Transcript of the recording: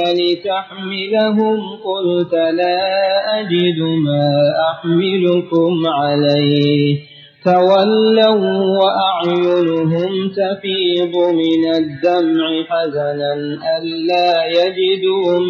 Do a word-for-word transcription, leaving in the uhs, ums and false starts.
لتحملهم قلت لا أجد ما أحملكم عليه تولوا وأعينهم تفيض من الدمع حزنا ألا يجدوا